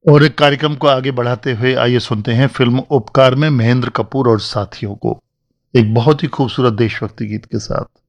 और एक कार्यक्रम को आगे बढ़ाते हुए आइए सुनते हैं फिल्म उपकार में महेंद्र कपूर और साथियों को एक बहुत ही खूबसूरत देशभक्ति गीत के साथ।